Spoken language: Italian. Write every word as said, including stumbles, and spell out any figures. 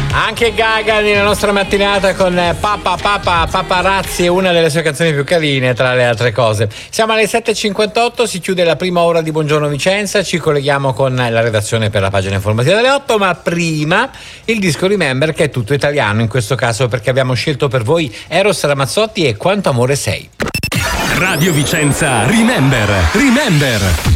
Anche Gaga nella nostra mattinata con Papa Papa Paparazzi, una delle sue canzoni più carine tra le altre cose. Siamo alle sette e cinquantotto, si chiude la prima ora di Buongiorno Vicenza, ci colleghiamo con la redazione per la pagina informativa delle otto, ma prima il disco Remember, che è tutto italiano in questo caso perché abbiamo scelto per voi Eros Ramazzotti e Quanto amore sei. Radio Vicenza Remember, Remember.